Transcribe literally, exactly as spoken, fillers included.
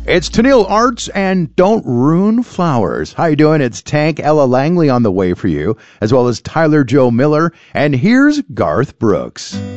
It's Tennille Arts and Don't Ruin Flowers. How you doing? It's Tank Ella Langley on the way for you, as well as Tyler Joe Miller. And here's Garth Brooks.